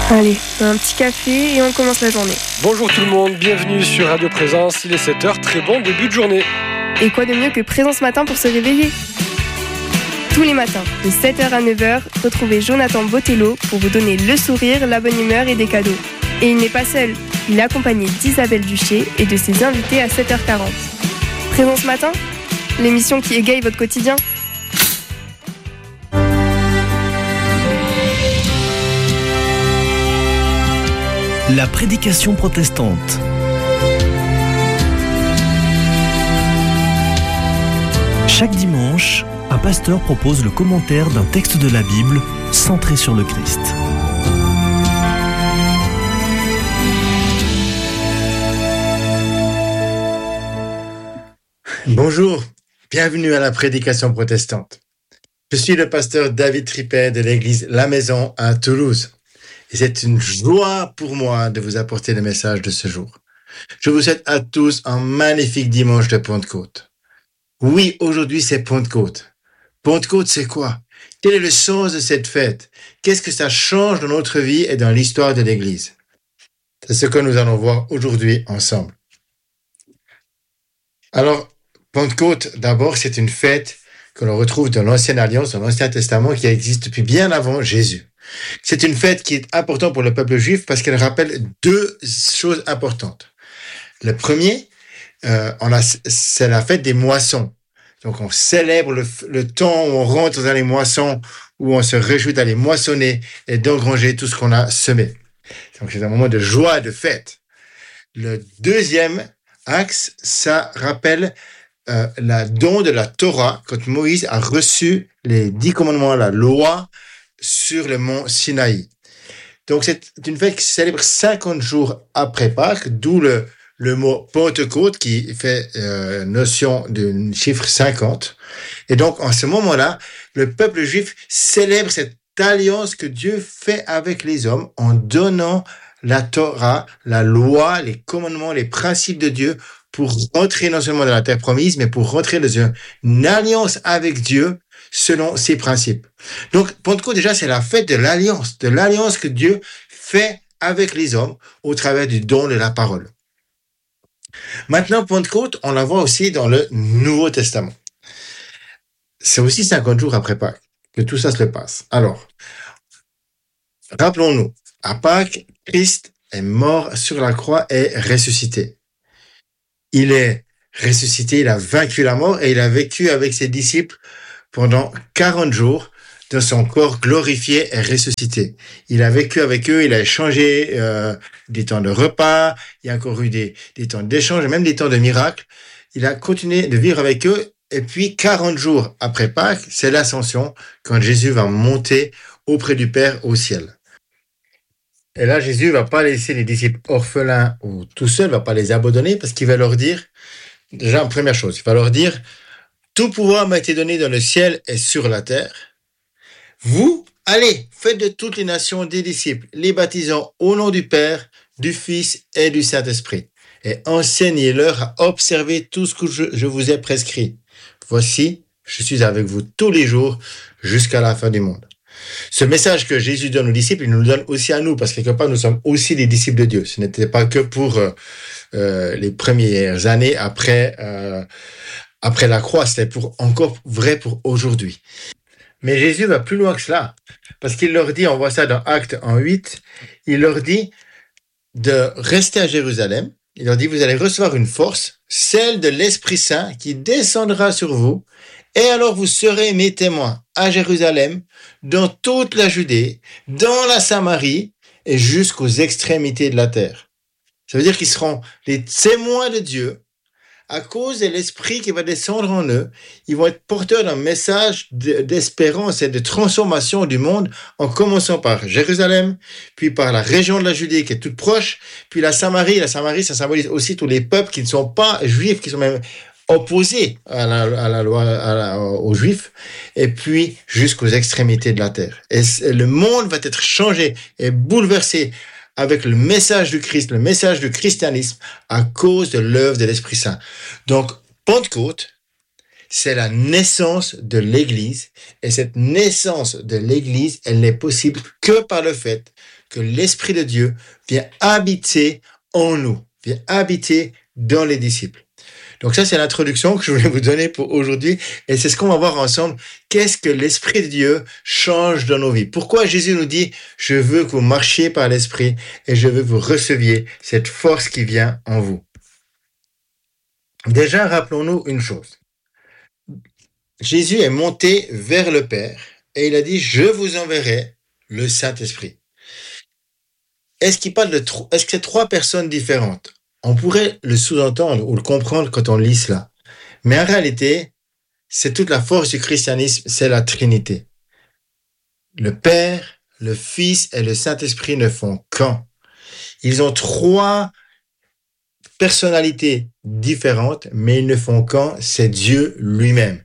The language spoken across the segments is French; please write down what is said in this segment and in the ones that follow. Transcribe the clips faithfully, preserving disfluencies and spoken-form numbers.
Allez, un petit café et on commence la journée. Bonjour tout le monde, bienvenue sur Radio Présence, il est sept heures, très bon début de journée. Et quoi de mieux que Présence Matin pour se réveiller ? Tous les matins, de sept heures à neuf heures, retrouvez Jonathan Botello pour vous donner le sourire, la bonne humeur et des cadeaux. Et il n'est pas seul, il est accompagné d'Isabelle Duché et de ses invités à sept heures quarante. Présence Matin, l'émission qui égaye votre quotidien. La prédication protestante. Chaque dimanche, un pasteur propose le commentaire d'un texte de la Bible centré sur le Christ. Bonjour, bienvenue à la prédication protestante. Je suis le pasteur David Tripet de l'église La Maison à Toulouse. Et c'est une joie pour moi de vous apporter le message de ce jour. Je vous souhaite à tous un magnifique dimanche de Pentecôte. Oui, aujourd'hui c'est Pentecôte. Pentecôte, c'est quoi? Quel est le sens de cette fête? Qu'est-ce que ça change dans notre vie et dans l'histoire de l'Église? C'est ce que nous allons voir aujourd'hui ensemble. Alors, Pentecôte, d'abord, c'est une fête que l'on retrouve dans l'Ancienne Alliance, dans l'Ancien Testament, qui existe depuis bien avant Jésus. C'est une fête qui est importante pour le peuple juif parce qu'elle rappelle deux choses importantes. Le premier, euh, on a, c'est la fête des moissons. Donc, on célèbre le, le temps où on rentre dans les moissons, où on se réjouit d'aller moissonner et d'engranger tout ce qu'on a semé. Donc, c'est un moment de joie et de fête. Le deuxième axe, ça rappelle euh, la don de la Torah, quand Moïse a reçu les dix commandements, la loi, sur le mont Sinaï. Donc, c'est une fête qui se célèbre cinquante jours après Pâques, d'où le, le mot Pentecôte qui fait euh, notion d'un chiffre cinquante. Et donc, en ce moment-là, le peuple juif célèbre cette alliance que Dieu fait avec les hommes en donnant la Torah, la loi, les commandements, les principes de Dieu pour rentrer non seulement dans la terre promise, mais pour rentrer dans une alliance avec Dieu selon ses principes. Donc, Pentecôte, déjà, c'est la fête de l'alliance, de l'alliance que Dieu fait avec les hommes au travers du don de la parole. Maintenant, Pentecôte, on la voit aussi dans le Nouveau Testament. C'est aussi cinquante jours après Pâques que tout ça se passe. Alors, rappelons-nous, à Pâques, Christ est mort sur la croix et ressuscité. Il est ressuscité, il a vaincu la mort et il a vécu avec ses disciples pendant quarante jours dans son corps glorifié et ressuscité. Il a vécu avec eux, il a échangé euh, des temps de repas, il y a encore eu des, des temps d'échange, même des temps de miracles. Il a continué de vivre avec eux et puis quarante jours après Pâques, c'est l'ascension quand Jésus va monter auprès du Père au ciel. Et là, Jésus va pas laisser les disciples orphelins ou tout seuls, va pas les abandonner parce qu'il va leur dire, déjà, première chose, il va leur dire, tout pouvoir m'a été donné dans le ciel et sur la terre. Vous, allez, faites de toutes les nations des disciples, les baptisant au nom du Père, du Fils et du Saint-Esprit. Et enseignez-leur à observer tout ce que je, je vous ai prescrit. Voici, je suis avec vous tous les jours jusqu'à la fin du monde. Ce message que Jésus donne aux disciples, il nous le donne aussi à nous, parce que quelque part, nous sommes aussi des disciples de Dieu. Ce n'était pas que pour euh, euh, les premières années après... Euh, Après la croix, c'était pour, encore vrai pour aujourd'hui. Mais Jésus va plus loin que cela. Parce qu'il leur dit, on voit ça dans Actes en huit, il leur dit de rester à Jérusalem. Il leur dit, vous allez recevoir une force, celle de l'Esprit Saint qui descendra sur vous. Et alors vous serez mes témoins à Jérusalem, dans toute la Judée, dans la Samarie et jusqu'aux extrémités de la terre. Ça veut dire qu'ils seront les témoins de Dieu. À cause de l'esprit qui va descendre en eux, ils vont être porteurs d'un message d'espérance et de transformation du monde, en commençant par Jérusalem, puis par la région de la Judée qui est toute proche, puis la Samarie. La Samarie, ça symbolise aussi tous les peuples qui ne sont pas juifs, qui sont même opposés à la, à la loi, à la, aux juifs, et puis jusqu'aux extrémités de la terre. Et le monde va être changé et bouleversé avec le message du Christ, le message du christianisme, à cause de l'œuvre de l'Esprit Saint. Donc, Pentecôte, c'est la naissance de l'Église. Et cette naissance de l'Église, elle n'est possible que par le fait que l'Esprit de Dieu vient habiter en nous, vient habiter dans les disciples. Donc ça, c'est l'introduction que je voulais vous donner pour aujourd'hui. Et c'est ce qu'on va voir ensemble. Qu'est-ce que l'Esprit de Dieu change dans nos vies? Pourquoi Jésus nous dit, je veux que vous marchiez par l'Esprit et je veux que vous receviez cette force qui vient en vous. Déjà, rappelons-nous une chose. Jésus est monté vers le Père et il a dit, je vous enverrai le Saint-Esprit. Est-ce qu'il parle de trois, est-ce que c'est trois personnes différentes? On pourrait le sous-entendre ou le comprendre quand on lit cela. Mais en réalité, c'est toute la force du christianisme, c'est la Trinité. Le Père, le Fils et le Saint-Esprit ne font qu'un. Ils ont trois personnalités différentes, mais ils ne font qu'un, c'est Dieu lui-même.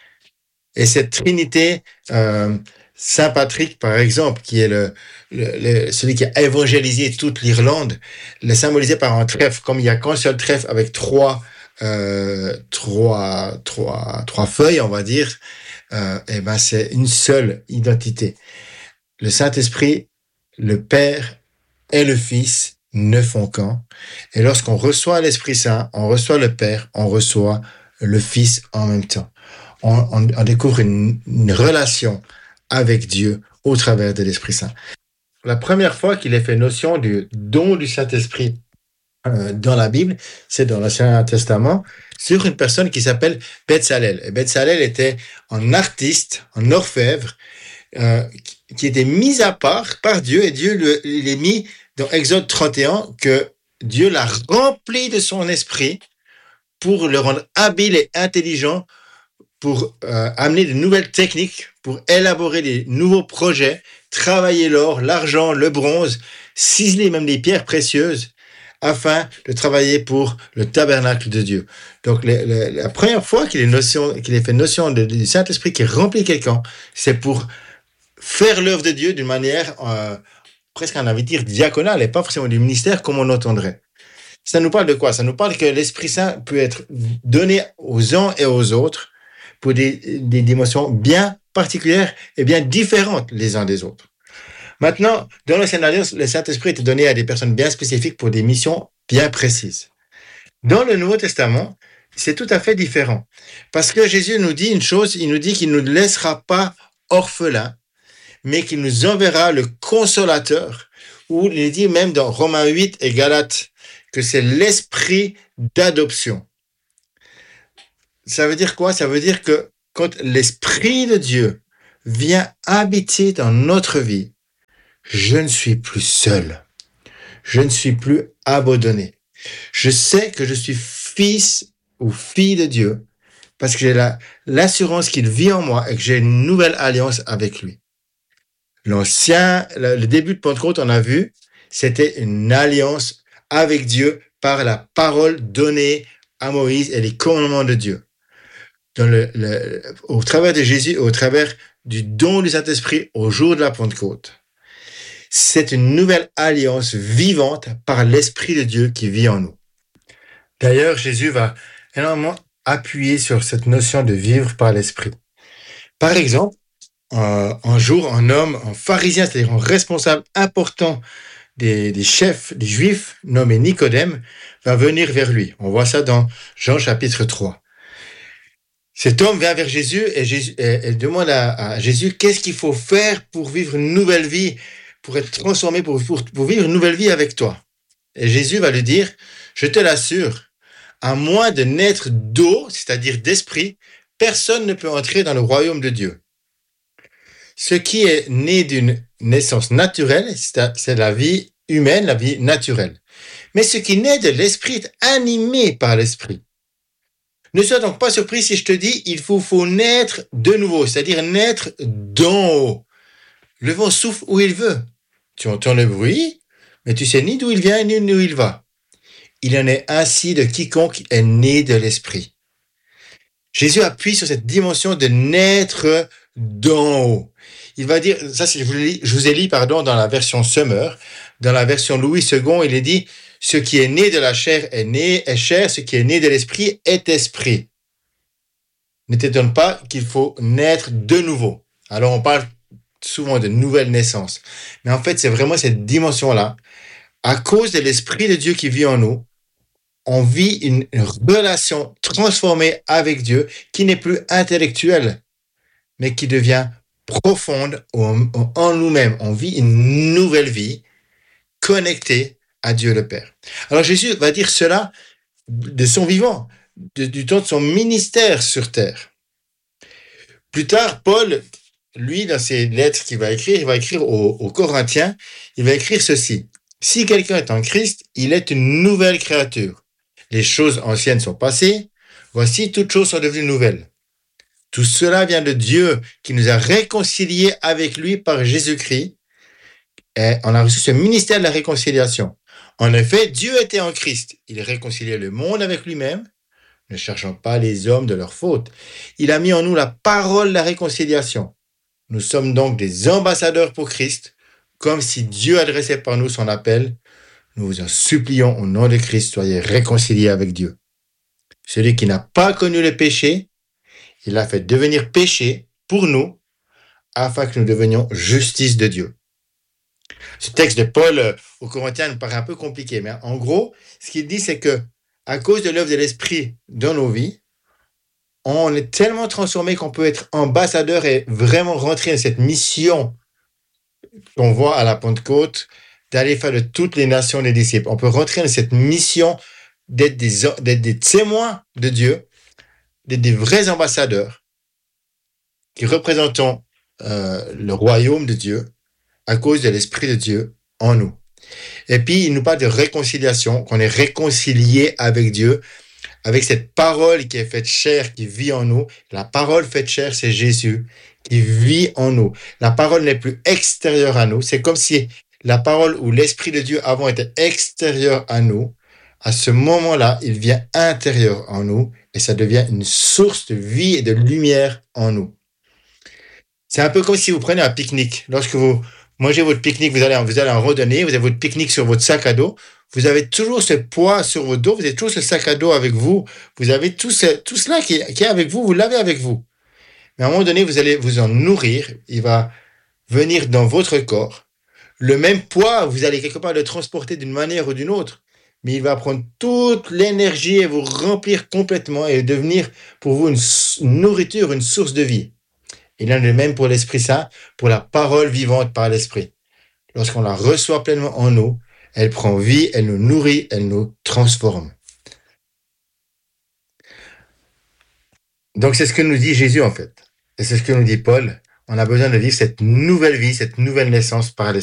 Et cette Trinité, euh, Saint Patrick, par exemple, qui est le, le, le, celui qui a évangélisé toute l'Irlande, le symbolisé par un trèfle. Comme il n'y a qu'un seul trèfle avec trois, euh, trois, trois, trois feuilles, on va dire, euh, et ben c'est une seule identité. Le Saint-Esprit, le Père et le Fils ne font qu'un. Et lorsqu'on reçoit l'Esprit Saint, on reçoit le Père, on reçoit le Fils en même temps. On, on, on découvre une, une relation avec Dieu au travers de l'Esprit Saint. La première fois qu'il est fait notion du don du Saint-Esprit euh, dans la Bible, c'est dans l'Ancien Testament, sur une personne qui s'appelle Bezalel. Et Bezalel était un artiste, un orfèvre, euh, qui était mis à part par Dieu, et Dieu le, il est mis dans Exode trente et un, que Dieu l'a rempli de son esprit pour le rendre habile et intelligent, pour euh, amener de nouvelles techniques, pour élaborer des nouveaux projets, travailler l'or, l'argent, le bronze, ciseler même des pierres précieuses, afin de travailler pour le tabernacle de Dieu. Donc, le, le, la première fois qu'il est, notion, qu'il est fait notion de, du Saint-Esprit qui remplit quelqu'un, c'est pour faire l'œuvre de Dieu d'une manière, euh, presque on a envie de dire diaconale, et pas forcément du ministère comme on entendrait. Ça nous parle de quoi? Ça nous parle que l'Esprit Saint peut être donné aux uns et aux autres, pour des, des dimensions bien particulières et bien différentes les uns des autres. Maintenant, dans l'Ancienne Alliance, le Saint-Esprit était donné à des personnes bien spécifiques pour des missions bien précises. Dans le Nouveau Testament, c'est tout à fait différent. Parce que Jésus nous dit une chose, il nous dit qu'il ne nous laissera pas orphelins, mais qu'il nous enverra le Consolateur, ou il dit même dans Romains huit et Galates que c'est l'Esprit d'adoption. Ça veut dire quoi? Ça veut dire que quand l'Esprit de Dieu vient habiter dans notre vie, je ne suis plus seul. Je ne suis plus abandonné. Je sais que je suis fils ou fille de Dieu parce que j'ai la, l'assurance qu'il vit en moi et que j'ai une nouvelle alliance avec lui. L'ancien, le, le début de Pentecôte, on a vu, c'était une alliance avec Dieu par la parole donnée à Moïse et les commandements de Dieu. Dans le, le, au travers de Jésus, au travers du don du Saint-Esprit au jour de la Pentecôte. C'est une nouvelle alliance vivante par l'Esprit de Dieu qui vit en nous. D'ailleurs, Jésus va énormément appuyer sur cette notion de vivre par l'Esprit. Par exemple, euh, un jour, un homme, un pharisien, c'est-à-dire un responsable important des, des chefs, des Juifs, nommé Nicodème, va venir vers lui. On voit ça dans Jean chapitre trois. Cet homme vient vers Jésus et, Jésus, et, et demande à, à Jésus qu'est-ce qu'il faut faire pour vivre une nouvelle vie, pour être transformé, pour, pour, pour vivre une nouvelle vie avec toi. Et Jésus va lui dire, je te l'assure, à moins de naître d'eau, c'est-à-dire d'esprit, personne ne peut entrer dans le royaume de Dieu. Ce qui est né d'une naissance naturelle, c'est, c'est la vie humaine, la vie naturelle. Mais ce qui naît de l'esprit est animé par l'esprit. Ne sois donc pas surpris si je te dis, il faut, faut naître de nouveau, c'est-à-dire naître d'en haut. Le vent souffle où il veut. Tu entends le bruit, mais tu sais ni d'où il vient, ni où il va. Il en est ainsi de quiconque est né de l'esprit. Jésus appuie sur cette dimension de naître d'en haut. Il va dire, ça je vous, lis, je vous ai lu pardon, dans la version Summer, dans la version Louis second, il est dit, ce qui est né de la chair est né, est chair, ce qui est né de l'esprit est esprit. Ne t'étonne pas qu'il faut naître de nouveau. Alors on parle souvent de nouvelle naissance. Mais en fait, c'est vraiment cette dimension-là. À cause de l'Esprit de Dieu qui vit en nous, on vit une relation transformée avec Dieu qui n'est plus intellectuelle, mais qui devient profonde en nous-mêmes. On vit une nouvelle vie connectée à Dieu le Père. Alors Jésus va dire cela de son vivant, de, du temps de son ministère sur terre. Plus tard, Paul, lui, dans ses lettres qu'il va écrire, il va écrire aux, aux Corinthiens, il va écrire ceci. Si quelqu'un est en Christ, il est une nouvelle créature. Les choses anciennes sont passées, voici toutes choses sont devenues nouvelles. Tout cela vient de Dieu qui nous a réconciliés avec lui par Jésus-Christ. Et on a reçu ce ministère de la réconciliation. En effet, Dieu était en Christ. Il réconciliait le monde avec lui-même, ne cherchant pas les hommes de leurs fautes. Il a mis en nous la parole de la réconciliation. Nous sommes donc des ambassadeurs pour Christ, comme si Dieu adressait par nous son appel. Nous vous en supplions au nom de Christ, soyez réconciliés avec Dieu. Celui qui n'a pas connu le péché, il l'a fait devenir péché pour nous, afin que nous devenions justice de Dieu. Ce texte de Paul euh, aux Corinthiens nous paraît un peu compliqué, mais en gros, ce qu'il dit, c'est que à cause de l'œuvre de l'Esprit dans nos vies, on est tellement transformé qu'on peut être ambassadeur et vraiment rentrer dans cette mission qu'on voit à la Pentecôte, d'aller faire de toutes les nations des disciples. On peut rentrer dans cette mission d'être des, d'être des témoins de Dieu, d'être des vrais ambassadeurs qui représentons euh, le royaume de Dieu à cause de l'Esprit de Dieu en nous. Et puis, il nous parle de réconciliation, qu'on est réconcilié avec Dieu, avec cette parole qui est faite chair, qui vit en nous. La parole faite chair, c'est Jésus qui vit en nous. La parole n'est plus extérieure à nous. C'est comme si la parole ou l'Esprit de Dieu avant était extérieur à nous. À ce moment-là, il vient intérieur en nous et ça devient une source de vie et de lumière en nous. C'est un peu comme si vous prenez un pique-nique. Lorsque vous mangez votre pique-nique, vous allez, vous allez en randonnée, vous avez votre pique-nique sur votre sac à dos, vous avez toujours ce poids sur votre dos, vous avez toujours ce sac à dos avec vous, vous avez tout, ce, tout cela qui est, qui est avec vous, vous l'avez avec vous. Mais à un moment donné, vous allez vous en nourrir, il va venir dans votre corps. Le même poids, vous allez quelque part le transporter d'une manière ou d'une autre, mais il va prendre toute l'énergie et vous remplir complètement et devenir pour vous une, une nourriture, une source de vie. Il en est de même pour l'Esprit Saint, pour la parole vivante par l'Esprit. Lorsqu'on la reçoit pleinement en nous, elle prend vie, elle nous nourrit, elle nous transforme. Donc c'est ce que nous dit Jésus en fait. Et c'est ce que nous dit Paul. On a besoin de vivre cette nouvelle vie, cette nouvelle naissance par l'Esprit.